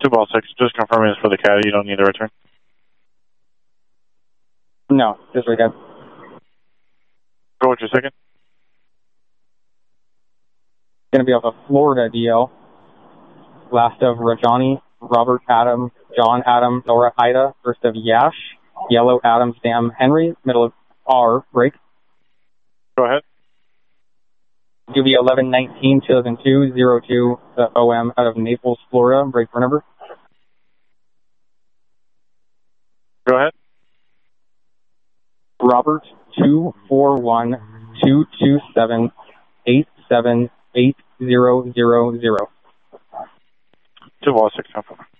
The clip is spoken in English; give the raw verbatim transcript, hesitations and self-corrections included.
Two ball six, just confirming it's for the caddy. You don't need a return. No, just right there. Go with your second. Going to be off of Florida D L. Last of Rajani, Robert Adam, John Adam, Nora Ida. First of Yash, Yellow Adam, Sam Henry. Middle of R, break. Go ahead. U B eleven nineteen two thousand two oh two uh, O M out of Naples, Florida. Break for number. Go ahead. Robert two four one two two seven eight seven eight zero zero zero. Two ball six, confirm.